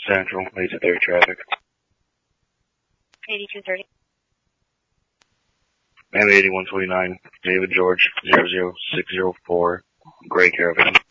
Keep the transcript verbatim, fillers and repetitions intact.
Central, eighty thirty traffic. eighty-two thirty. Miami eighty-one twenty-nine, David George, zero zero six zero four, Gray Caravan.